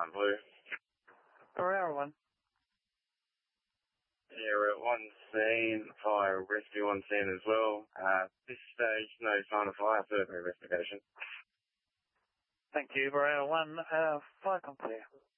Blue. Barrera 1. Yeah, we're at one scene, fire rescue on scene as well. This stage, no sign of fire, further investigation. Thank you, Barrera 1. Fire company.